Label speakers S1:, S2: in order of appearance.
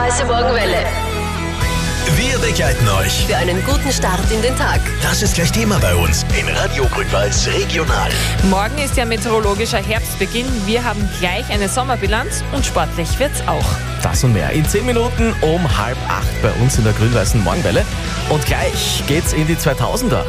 S1: grün-weiße Morgenwelle.
S2: Wir begleiten euch.
S1: Für einen guten Start in den Tag.
S2: Das ist gleich Thema bei uns in Radio Grün-Weiß Regional.
S3: Morgen ist ja meteorologischer Herbstbeginn. Wir haben gleich eine Sommerbilanz und sportlich wird's auch.
S4: Das und mehr in 10 Minuten um 7:30 bei uns in der grün-weißen Morgenwelle. Und gleich geht's in die 2000er.